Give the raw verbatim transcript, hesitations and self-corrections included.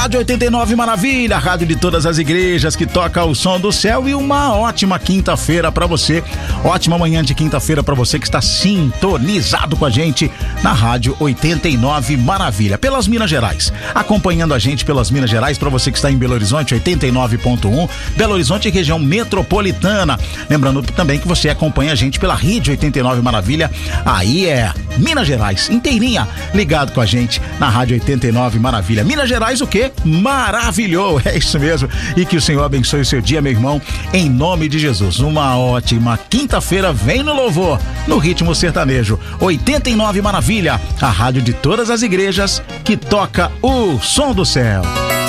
Rádio oitenta e nove Maravilha, rádio de todas as igrejas que toca o som do céu, e uma ótima quinta-feira pra você, ótima manhã de quinta-feira pra você que está sintonizado com a gente na rádio oitenta e nove Maravilha, pelas Minas Gerais, acompanhando a gente pelas Minas Gerais, pra você que está em Belo Horizonte, oitenta e nove ponto um, Belo Horizonte e região metropolitana, lembrando também que você acompanha a gente pela rede oitenta e nove Maravilha, aí é Minas Gerais, inteirinha, ligado com a gente na rádio oitenta e nove Maravilha. Minas Gerais o quê? Maravilhou, é isso mesmo. E que o Senhor abençoe o seu dia, meu irmão, em nome de Jesus. Uma ótima quinta-feira, vem no louvor, no ritmo sertanejo. oitenta e nove Maravilha, a rádio de todas as igrejas que toca o som do céu.